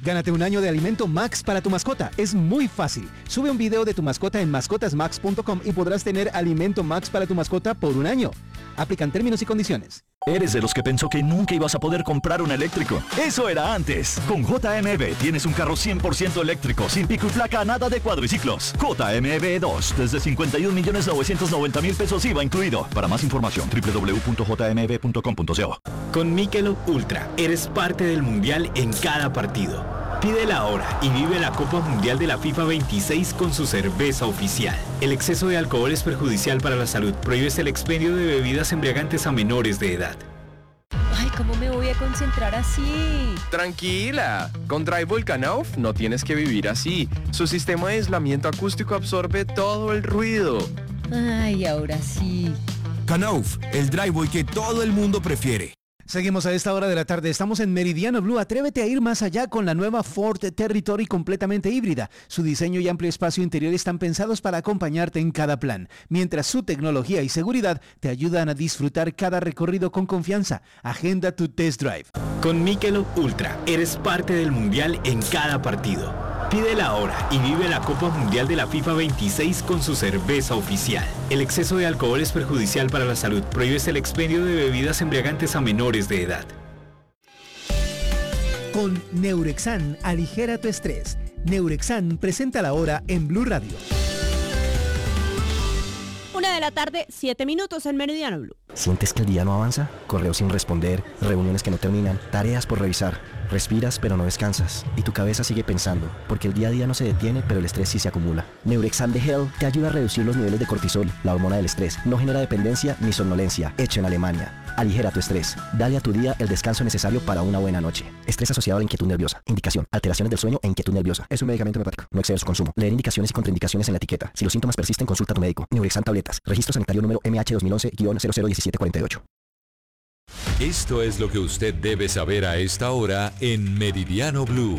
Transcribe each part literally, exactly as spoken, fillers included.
Gánate un año de alimento Max para tu mascota. Es muy fácil. Sube un video de tu mascota en mascotas max punto com y podrás tener alimento Max para tu mascota por un año. Aplican términos y condiciones. ¿Eres de los que pensó que nunca ibas a poder comprar un eléctrico? Eso era antes. Con J M B tienes un carro cien por ciento eléctrico, sin pico y placa, nada de cuadriciclos. J M B dos, desde cincuenta y un millones novecientos noventa mil pesos I V A incluido. Para más información, doble u doble u doble u punto j m b punto com punto co. Con Michelob Ultra, eres parte del mundial en cada partido. Pídela ahora y vive la Copa Mundial de la FIFA veintiséis con su cerveza oficial. El exceso de alcohol es perjudicial para la salud. Prohíbes el expendio de bebidas embriagantes a menores de edad. Ay, ¿cómo me voy a concentrar así? Tranquila, con Drivewall Knauf no tienes que vivir así. Su sistema de aislamiento acústico absorbe todo el ruido. Ay, ahora sí. Knauf, el Driveway que todo el mundo prefiere. Seguimos a esta hora de la tarde, estamos en Meridiano Blue. Atrévete a ir más allá con la nueva Ford Territory completamente híbrida. Su diseño y amplio espacio interior están pensados para acompañarte en cada plan, mientras su tecnología y seguridad te ayudan a disfrutar cada recorrido con confianza. Agenda tu test drive. Con Michelob Ultra, eres parte del mundial en cada partido. Pídela ahora y vive la Copa Mundial de la FIFA veintiséis con su cerveza oficial. El exceso de alcohol es perjudicial para la salud. Prohíbes el expendio de bebidas embriagantes a menores de edad. Con Neurexan, aligera tu estrés. Neurexan presenta la hora en Blue Radio. Una de la tarde, siete minutos en Meridiano Blue. ¿Sientes que el día no avanza? Correos sin responder, reuniones que no terminan, tareas por revisar. Respiras pero no descansas y tu cabeza sigue pensando, porque el día a día no se detiene, pero el estrés sí se acumula. Neurexan de Hell te ayuda a reducir los niveles de cortisol, la hormona del estrés. No genera dependencia ni somnolencia. Hecho en Alemania. Aligera tu estrés. Dale a tu día el descanso necesario para una buena noche. Estrés asociado a la inquietud nerviosa. Indicación: alteraciones del sueño e inquietud nerviosa. Es un medicamento homeopático. No excede su consumo. Leer indicaciones y contraindicaciones en la etiqueta. Si los síntomas persisten, consulta a tu médico. Neurexan tabletas. Registro sanitario número M H dos mil once guion cero cero diecisiete cuarenta y ocho. Esto es lo que usted debe saber a esta hora en Meridiano Blue.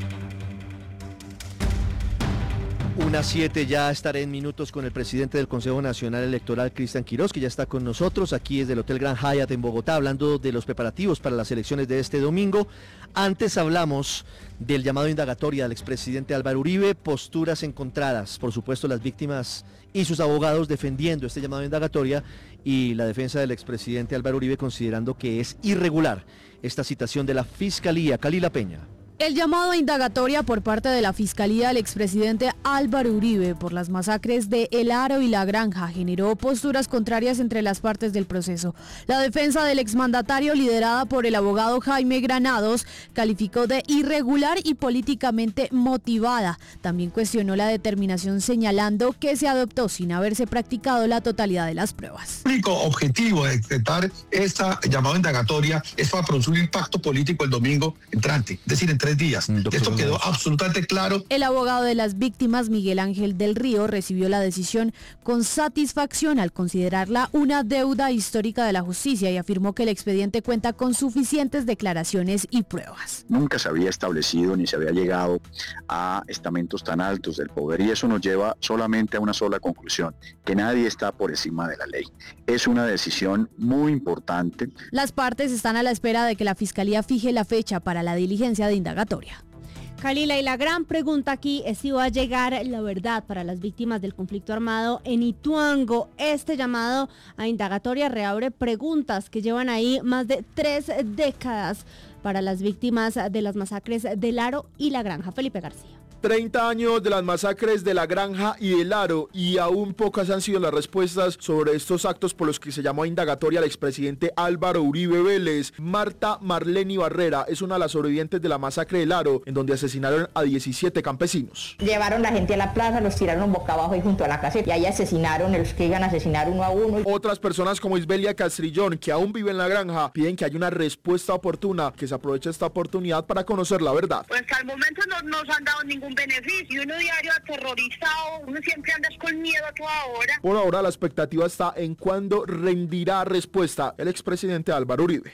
Una siete, ya estaré en minutos con el presidente del Consejo Nacional Electoral, Cristian Quirós, que ya está con nosotros aquí desde el Hotel Grand Hyatt en Bogotá, hablando de los preparativos para las elecciones de este domingo. Antes hablamos del llamado indagatoria al expresidente Álvaro Uribe, posturas encontradas, por supuesto las víctimas y sus abogados defendiendo este llamado indagatoria y la defensa del expresidente Álvaro Uribe considerando que es irregular esta citación de la Fiscalía. Kalila Peña. El llamado a indagatoria por parte de la Fiscalía al expresidente Álvaro Uribe por las masacres de El Aro y La Granja generó posturas contrarias entre las partes del proceso. La defensa del exmandatario, liderada por el abogado Jaime Granados, calificó de irregular y políticamente motivada. También cuestionó la determinación señalando que se adoptó sin haberse practicado la totalidad de las pruebas. El único objetivo de decretar esta llamada indagatoria es para producir un impacto político el domingo entrante, es decir, entre días. Esto quedó absolutamente claro. El abogado de las víctimas, Miguel Ángel del Río, recibió la decisión con satisfacción al considerarla una deuda histórica de la justicia y afirmó que el expediente cuenta con suficientes declaraciones y pruebas. Nunca se había establecido ni se había llegado a estamentos tan altos del poder y eso nos lleva solamente a una sola conclusión, que nadie está por encima de la ley. Es una decisión muy importante. Las partes están a la espera de que la Fiscalía fije la fecha para la diligencia de indagatoria. Kalila, y la gran pregunta aquí es si va a llegar la verdad para las víctimas del conflicto armado en Ituango. Este llamado a indagatoria reabre preguntas que llevan ahí más de tres décadas para las víctimas de las masacres del Aro y La Granja. Felipe García. treinta años de las masacres de La Granja y El Aro y aún pocas han sido las respuestas sobre estos actos por los que se llamó a indagatoria al expresidente Álvaro Uribe Vélez. Marta Marleni Barrera es una de las sobrevivientes de la masacre del Aro, en donde asesinaron a diecisiete campesinos. Llevaron la gente a la plaza, los tiraron boca abajo y junto a la casa y ahí asesinaron a los que iban a asesinar uno a uno. Otras personas como Isbelia Castrillón, que aún vive en La Granja, piden que haya una respuesta oportuna, que se aproveche esta oportunidad para conocer la verdad. Pues al momento no nos han dado ningún beneficio, uno diario aterrorizado, uno siempre anda con miedo a toda hora. Por ahora la expectativa está en cuándo rendirá respuesta el expresidente Álvaro Uribe.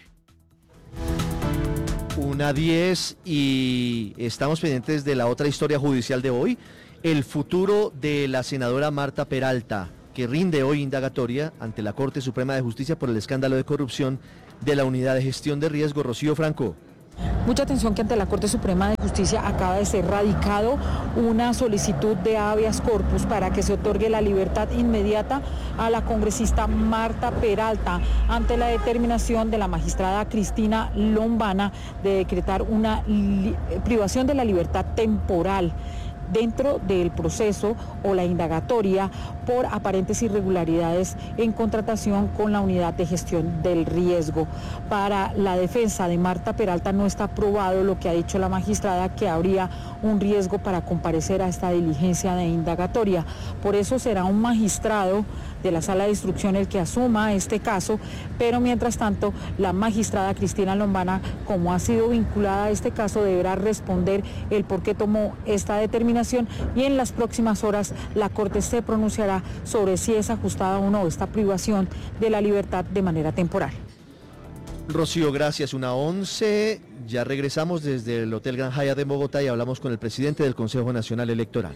Una diez y estamos pendientes de la otra historia judicial de hoy, el futuro de la senadora Marta Peralta, que rinde hoy indagatoria ante la Corte Suprema de Justicia por el escándalo de corrupción de la Unidad de Gestión de Riesgo. Rocío Franco. Mucha atención que ante la Corte Suprema de Justicia acaba de ser radicado una solicitud de habeas corpus para que se otorgue la libertad inmediata a la congresista Marta Peralta ante la determinación de la magistrada Cristina Lombana de decretar una privación de la libertad temporal dentro del proceso o la indagatoria por aparentes irregularidades en contratación con la unidad de gestión del riesgo. Para la defensa de Marta Peralta no está probado lo que ha dicho la magistrada, que habría un riesgo para comparecer a esta diligencia de indagatoria. Por eso será un magistrado de la Sala de Instrucción el que asuma este caso, pero mientras tanto la magistrada Cristina Lombana, como ha sido vinculada a este caso, deberá responder el por qué tomó esta determinación, y en las próximas horas la Corte se pronunciará sobre si es ajustada o no esta privación de la libertad de manera temporal. Rocío, gracias. Una once. Ya regresamos desde el Hotel Gran Hyatt de Bogotá y hablamos con el presidente del Consejo Nacional Electoral.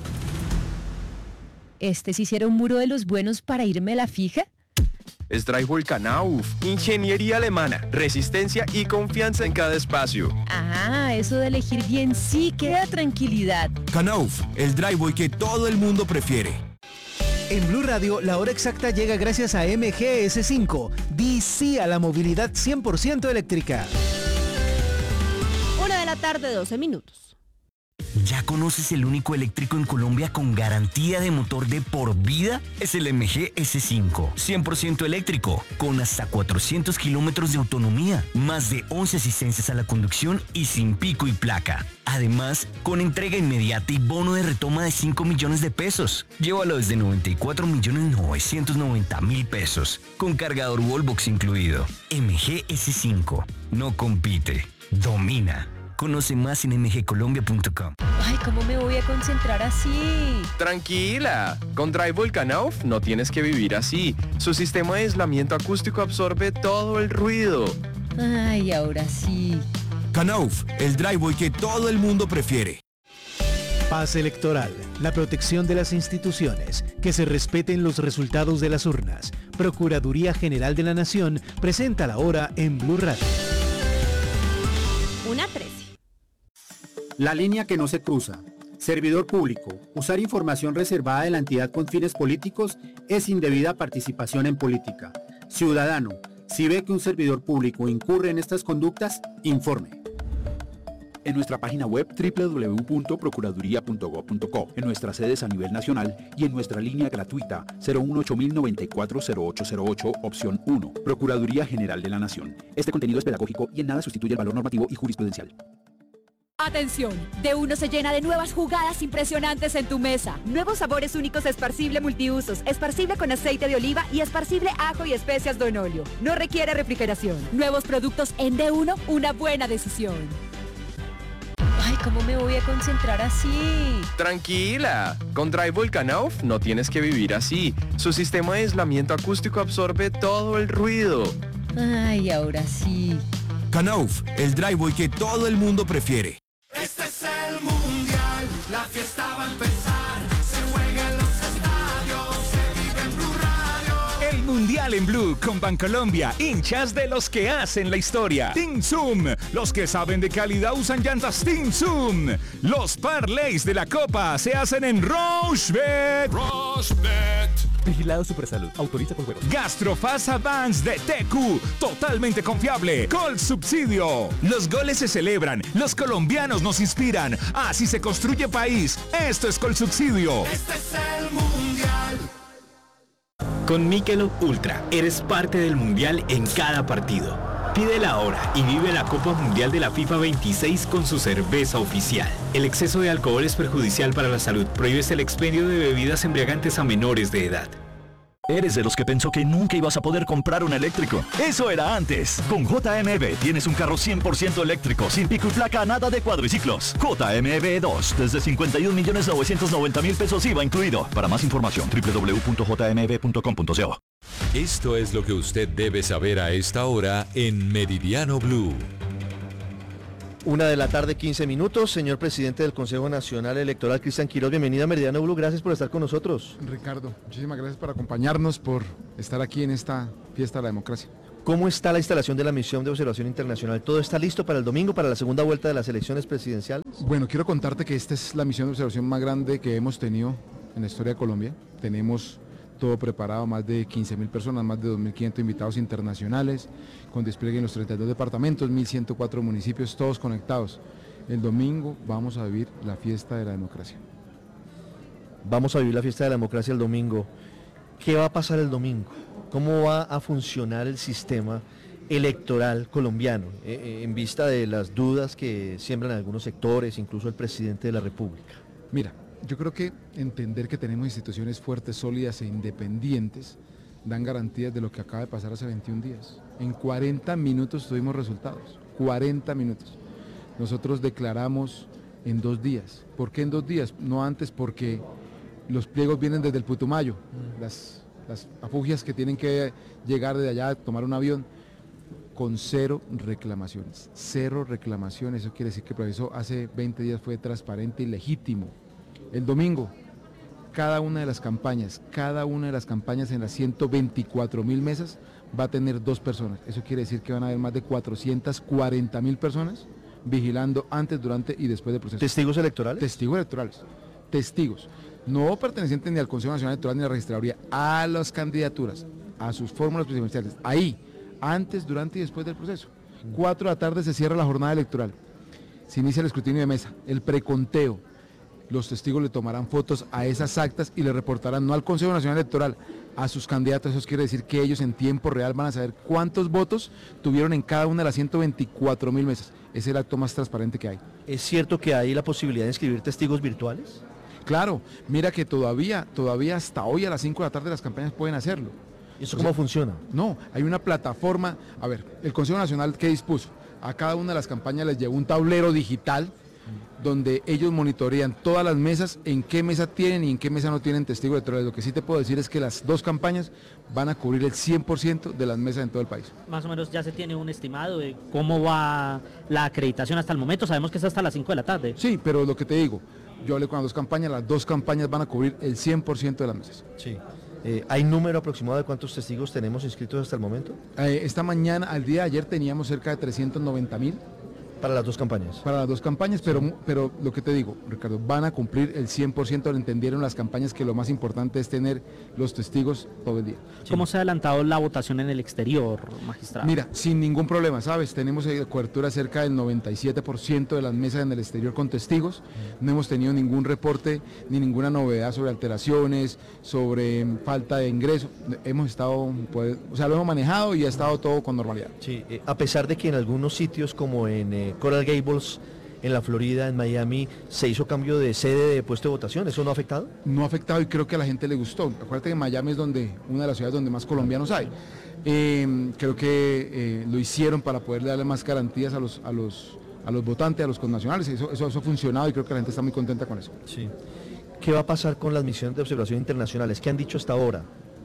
¿Este sí será un muro de los buenos para irme a la fija? Es Drywall Knauf, ingeniería alemana, resistencia y confianza en cada espacio. Ah, eso de elegir bien sí que da tranquilidad. Knauf, el driveway que todo el mundo prefiere. En Blue Radio, la hora exacta llega gracias a M G S cinco. Di sí a la movilidad cien por ciento eléctrica. Una de la tarde, doce minutos. ¿Ya conoces el único eléctrico en Colombia con garantía de motor de por vida? Es el M G S cinco, cien por ciento eléctrico, con hasta cuatrocientos kilómetros de autonomía, más de once asistencias a la conducción y sin pico y placa. Además, con entrega inmediata y bono de retoma de cinco millones de pesos. Llévalo desde noventa y cuatro millones novecientos noventa mil pesos, con cargador Wallbox incluido. M G S cinco, no compite, domina. Conoce más en m g colombia punto com. Ay, ¿cómo me voy a concentrar así? Tranquila, con Drywall Knauf no tienes que vivir así. Su sistema de aislamiento acústico absorbe todo el ruido. Ay, ahora sí. Knauf, el driveway que todo el mundo prefiere. Paz electoral, la protección de las instituciones, que se respeten los resultados de las urnas. Procuraduría General de la Nación presenta la hora en Blue Radio. Una trece. La línea que no se cruza. Servidor público. Usar información reservada de la entidad con fines políticos es indebida participación en política. Ciudadano, si ve que un servidor público incurre en estas conductas, informe. En nuestra página web doble u doble u doble u punto procuraduría punto gob punto co, en nuestras sedes a nivel nacional y en nuestra línea gratuita cero uno ocho mil noventa y cuatro cero ocho cero ocho, opción uno. Procuraduría General de la Nación. Este contenido es pedagógico y en nada sustituye el valor normativo y jurisprudencial. Atención, D uno se llena de nuevas jugadas impresionantes en tu mesa. Nuevos sabores únicos esparcible multiusos, esparcible con aceite de oliva y esparcible ajo y especias Don Olio. No requiere refrigeración. Nuevos productos en D uno, una buena decisión. Ay, ¿cómo me voy a concentrar así? Tranquila, con Drywall Knauf no tienes que vivir así. Su sistema de aislamiento acústico absorbe todo el ruido. Ay, ahora sí. Knauf, el driveway que todo el mundo prefiere. Este es el mundial, la fiesta va a empezar, se juega en los estadios, se vive en Blue Radio. El Mundial en Blue con Bancolombia, hinchas de los que hacen la historia. Team Zoom, los que saben de calidad usan llantas Team Zoom. Los parlays de la Copa se hacen en Rochebet. Rochebet. Vigilado Supersalud. Autoriza con juegos. Gastrofast Advance de T Q. Totalmente confiable. Col Subsidio. Los goles se celebran. Los colombianos nos inspiran. Así se construye país. Esto es Col Subsidio. Este es el mundial. Con Michelob Ultra eres parte del mundial en cada partido. Pídela ahora y vive la Copa Mundial de la FIFA veintiséis con su cerveza oficial. El exceso de alcohol es perjudicial para la salud. Prohíbes el expendio de bebidas embriagantes a menores de edad. ¿Eres de los que pensó que nunca ibas a poder comprar un eléctrico? Eso era antes. Con J M B tienes un carro cien por ciento eléctrico, sin pico y placa, nada de cuadriciclos. J M B dos, desde cincuenta y un millones novecientos noventa mil pesos I V A incluido. Para más información, doble u doble u doble u punto j m b punto com punto co. Esto es lo que usted debe saber a esta hora en Meridiano Blue. Una de la tarde, quince minutos. Señor presidente del Consejo Nacional Electoral, Cristian Quiroz, bienvenido a Meridiano Blue. Gracias por estar con nosotros. Ricardo, muchísimas gracias por acompañarnos, por estar aquí en esta fiesta de la democracia. ¿Cómo está la instalación de la misión de observación internacional? ¿Todo está listo para el domingo, para la segunda vuelta de las elecciones presidenciales? Bueno, quiero contarte que esta es la misión de observación más grande que hemos tenido en la historia de Colombia. Tenemos todo preparado, más de quince mil personas, más de dos mil quinientos invitados internacionales, con despliegue en los treinta y dos departamentos, mil ciento cuatro municipios, todos conectados. El domingo vamos a vivir la fiesta de la democracia. Vamos a vivir la fiesta de la democracia el domingo. ¿Qué va a pasar el domingo? ¿Cómo va a funcionar el sistema electoral colombiano eh, en vista de las dudas que siembran algunos sectores, incluso el presidente de la República? Mira, yo creo que entender que tenemos instituciones fuertes, sólidas e independientes dan garantías de lo que acaba de pasar hace veintiún días. En cuarenta minutos tuvimos resultados, cuarenta minutos. Nosotros declaramos en dos días. ¿Por qué en dos días? No antes, porque los pliegos vienen desde el Putumayo, las, las afugias que tienen que llegar de allá, tomar un avión, con cero reclamaciones, cero reclamaciones. Eso quiere decir que el proceso hace veinte días fue transparente y legítimo. El domingo, cada una de las campañas, cada una de las campañas en las ciento veinticuatro mil mesas va a tener dos personas. Eso quiere decir que van a haber más de cuatrocientas cuarenta mil personas vigilando antes, durante y después del proceso. ¿Testigos electorales? Testigos electorales, testigos. No pertenecientes ni al Consejo Nacional Electoral ni a la Registraduría, a las candidaturas, a sus fórmulas presidenciales. Ahí, antes, durante y después del proceso. Cuatro de la tarde se cierra la jornada electoral. Se inicia el escrutinio de mesa, el preconteo. Los testigos le tomarán fotos a esas actas y le reportarán no al Consejo Nacional Electoral, a sus candidatos. Eso quiere decir que ellos en tiempo real van a saber cuántos votos tuvieron en cada una de las ciento veinticuatro mil mesas. Es el acto más transparente que hay. ¿Es cierto que hay la posibilidad de inscribir testigos virtuales? Claro, mira que todavía, todavía hasta hoy a las cinco de la tarde las campañas pueden hacerlo. ¿Y eso cómo o sea, funciona? No, hay una plataforma. A ver, el Consejo Nacional, ¿qué dispuso? A cada una de las campañas les llevó un tablero digital donde ellos monitorean todas las mesas, en qué mesa tienen y en qué mesa no tienen testigos electorales. Lo que sí te puedo decir es que las dos campañas van a cubrir el cien por ciento de las mesas en todo el país. Más o menos ya se tiene un estimado de cómo va la acreditación hasta el momento. Sabemos que es hasta las cinco de la tarde. Sí, pero lo que te digo, yo hablé con las dos campañas, las dos campañas van a cubrir el cien por ciento de las mesas. Sí. Eh, ¿Hay número aproximado de cuántos testigos tenemos inscritos hasta el momento? Eh, esta mañana, al día de ayer, teníamos cerca de trescientos noventa mil. Para las dos campañas. Para las dos campañas, pero, sí. pero lo que te digo, Ricardo, van a cumplir el cien por ciento, lo entendieron las campañas que lo más importante es tener los testigos todo el día. Sí. ¿Cómo se ha adelantado la votación en el exterior, magistrado? Mira, sin ningún problema, ¿sabes? Tenemos cobertura cerca del noventa y siete por ciento de las mesas en el exterior con testigos. Mm. No hemos tenido ningún reporte ni ninguna novedad sobre alteraciones, sobre falta de ingreso. Hemos estado, pues, o sea, lo hemos manejado y ha estado todo con normalidad. Sí, eh, a pesar de que en algunos sitios como en eh, Coral Gables, en la Florida, en Miami, se hizo cambio de sede de puesto de votación. ¿Eso no ha afectado? No ha afectado y creo que a la gente le gustó. Acuérdate que Miami es donde una de las ciudades donde más colombianos hay. Eh, creo que eh, lo hicieron para poder darle más garantías a los, a los, a los votantes, a los connacionales. Eso, eso, eso ha funcionado y creo que la gente está muy contenta con eso. Sí. ¿Qué va a pasar con las misiones de observación internacionales? ¿Qué han dicho hasta ahora?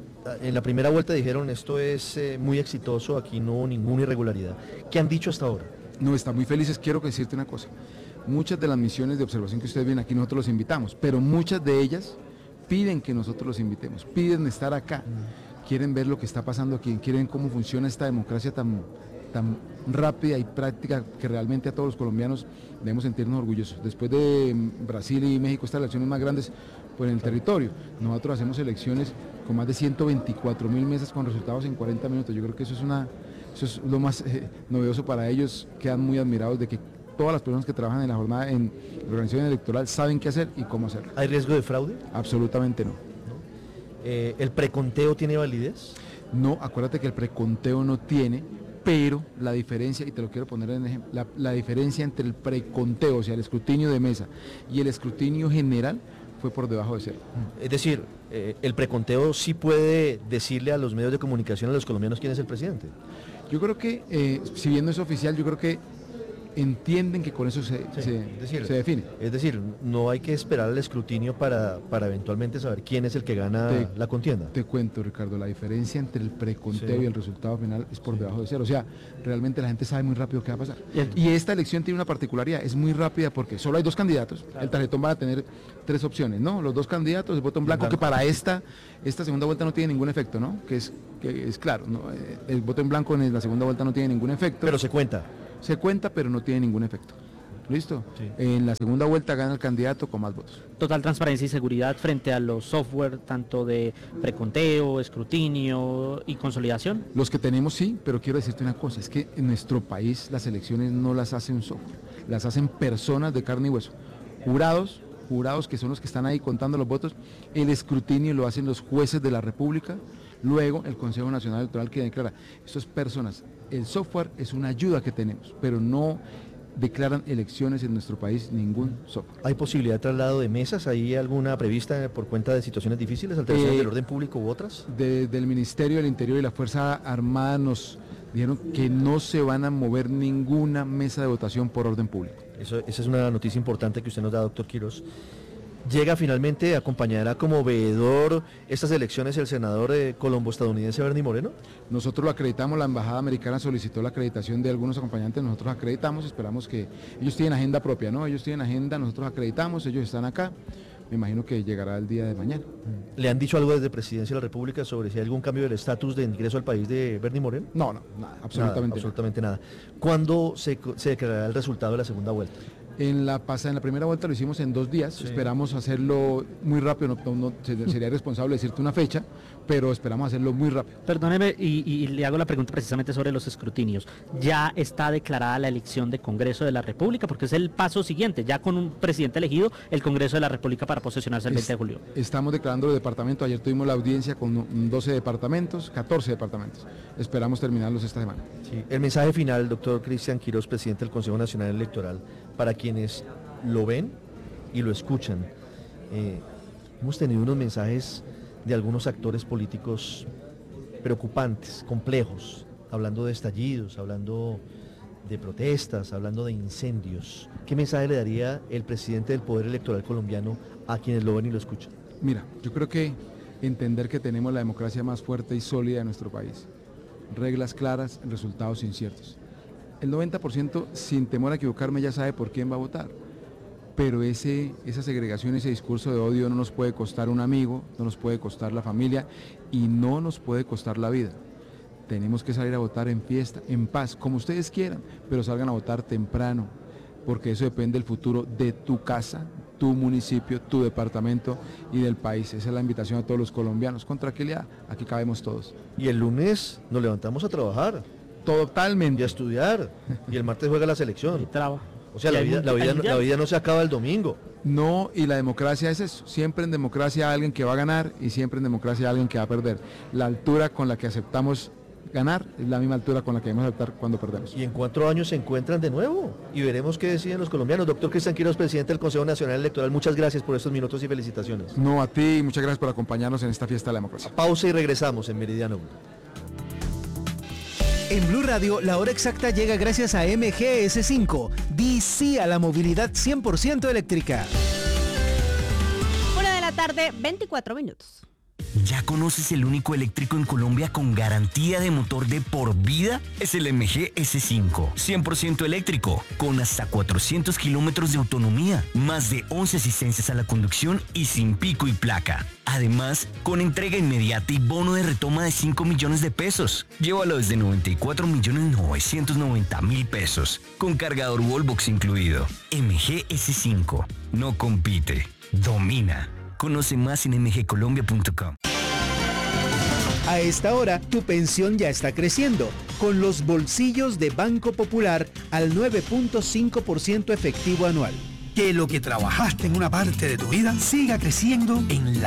En la primera vuelta dijeron esto es eh, muy exitoso, aquí no hubo ninguna irregularidad. ¿Qué han dicho hasta ahora? No, están muy felices. Quiero decirte una cosa. Muchas de las misiones de observación que ustedes ven aquí, nosotros los invitamos, pero muchas de ellas piden que nosotros los invitemos, piden estar acá, mm. quieren ver lo que está pasando aquí, quieren cómo funciona esta democracia tan, tan rápida y práctica que realmente a todos los colombianos debemos sentirnos orgullosos. Después de Brasil y México, estas elecciones más grandes pues, en el territorio, nosotros hacemos elecciones con más de ciento veinticuatro mil mesas con resultados en cuarenta minutos. Yo creo que eso es una... Eso es lo más eh, novedoso para ellos, quedan muy admirados de que todas las personas que trabajan en la jornada en la organización electoral saben qué hacer y cómo hacerlo. ¿Hay riesgo de fraude? Absolutamente no. ¿No? Eh, ¿El preconteo tiene validez? No, acuérdate que el preconteo no tiene, pero la diferencia, y te lo quiero poner en ejemplo, la, la diferencia entre el preconteo, o sea, el escrutinio de mesa y el escrutinio general fue por debajo de cero. Es decir, eh, el preconteo sí puede decirle a los medios de comunicación, a los colombianos, quién es el presidente. Yo creo que, eh, si bien no es oficial, yo creo que entienden que con eso se, Sí, se, es decir, se define. Es decir, no hay que esperar al escrutinio para, para eventualmente saber quién es el que gana Te- la contienda. Te cuento, Ricardo, la diferencia entre el preconteo Sí. y el resultado final es por debajo de cero. O sea, realmente la gente sabe muy rápido qué va a pasar. Y esta elección tiene una particularidad, es muy rápida porque solo hay dos candidatos. El tarjetón va a tener tres opciones, ¿no? Los dos candidatos, el voto en blanco, blanco. que para esta, esta segunda vuelta no tiene ningún efecto, ¿no? Que es, que es claro, ¿no? Eh, el voto en blanco en la segunda vuelta no tiene ningún efecto. Pero se cuenta. Se cuenta, pero no tiene ningún efecto. ¿Listo? En la segunda vuelta gana el candidato con más votos. Total transparencia y seguridad frente a los software, tanto de preconteo, escrutinio y consolidación. Los que tenemos sí, pero quiero decirte una cosa, es que en nuestro país las elecciones no las hace un software, las hacen personas de carne y hueso, jurados, jurados que son los que están ahí contando los votos, el escrutinio lo hacen los jueces de la República, luego el Consejo Nacional Electoral que declara, estas personas, el software es una ayuda que tenemos, pero no declaran elecciones en nuestro país ningún software. ¿Hay posibilidad de traslado de mesas? ¿Hay alguna prevista por cuenta de situaciones difíciles, alteraciones Eh, del orden público u otras? De- del Ministerio del Interior y la Fuerza Armada nos dijeron que no se van a mover ninguna mesa de votación por orden público. Eso, esa es una noticia importante que usted nos da, doctor Quiroz. Llega finalmente, acompañará como veedor estas elecciones el senador eh, colombo-estadounidense Bernie Moreno. Nosotros lo acreditamos, la Embajada Americana solicitó la acreditación de algunos acompañantes, nosotros acreditamos, esperamos que ellos tienen agenda propia, ¿no? Ellos tienen agenda, nosotros acreditamos, ellos están acá, me imagino que llegará el día de mañana. ¿Le han dicho algo desde Presidencia de la República sobre si hay algún cambio del estatus de ingreso al país de Bernie Moreno? No, no, nada, absolutamente nada. Absolutamente nada. ¿Cuándo se, se declarará el resultado de la segunda vuelta? En la pasa, en la primera vuelta lo hicimos en dos días, esperamos hacerlo muy rápido, no, no- no- sería irresponsable decirte una fecha, pero esperamos hacerlo muy rápido. Perdóneme y, y le hago la pregunta precisamente sobre los escrutinios. ¿Ya está declarada la elección de Congreso de la República? Porque es el paso siguiente, ya con un presidente elegido, el Congreso de la República para posesionarse el veinte de julio. Estamos declarando los departamentos, ayer tuvimos la audiencia con doce departamentos, catorce departamentos, esperamos terminarlos esta semana. Sí. El mensaje final, doctor Cristian Quiroz, presidente del Consejo Nacional Electoral, para quienes lo ven y lo escuchan. Eh, hemos tenido unos mensajes de algunos actores políticos preocupantes, complejos, hablando de estallidos, hablando de protestas, hablando de incendios. ¿Qué mensaje le daría el presidente del Poder Electoral colombiano a quienes lo ven y lo escuchan? Mira, yo creo que entender que tenemos la democracia más fuerte y sólida de nuestro país, reglas claras, resultados inciertos. El noventa por ciento, sin temor a equivocarme, ya sabe por quién va a votar. Pero ese, esa segregación, ese discurso de odio no nos puede costar un amigo, no nos puede costar la familia y no nos puede costar la vida. Tenemos que salir a votar en fiesta, en paz, como ustedes quieran, pero salgan a votar temprano, porque eso depende del futuro de tu casa, tu municipio, tu departamento y del país. Esa es la invitación a todos los colombianos. Con tranquilidad, aquí cabemos todos. Y el lunes nos levantamos a trabajar. Totalmente. Y a estudiar. Y el martes juega la selección. O sea, Y la hay vida, la, mundial- vida, hay mundial. la vida no se acaba el domingo. No, y la democracia es eso. Siempre en democracia hay alguien que va a ganar y siempre en democracia hay alguien que va a perder. La altura con la que aceptamos ganar es la misma altura con la que debemos aceptar cuando perdemos. Y en cuatro años se encuentran de nuevo y veremos qué deciden los colombianos. Doctor Cristian Quiroz, presidente del Consejo Nacional Electoral, muchas gracias por estos minutos y felicitaciones. No, a ti, muchas gracias por acompañarnos en esta fiesta de la democracia. Pausa y regresamos en Meridiano Blue. En Blue Radio, la hora exacta llega gracias a M G S cinco. Di sí a la movilidad cien por ciento eléctrica. Una de la tarde, veinticuatro minutos. ¿Ya conoces el único eléctrico en Colombia con garantía de motor de por vida? Es el M G S cinco, cien por ciento eléctrico, con hasta cuatrocientos kilómetros de autonomía, más de once asistencias a la conducción y sin pico y placa. Además, con entrega inmediata y bono de retoma de cinco millones de pesos. Llévalo desde noventa y cuatro millones novecientos noventa mil pesos, con cargador Wallbox incluido. M G S cinco, no compite, domina. Conoce más en m g colombia punto com. A esta hora, tu pensión ya está creciendo, con los bolsillos de Banco Popular al nueve punto cinco por ciento efectivo anual. Que lo que trabajaste en una parte de tu vida siga creciendo en la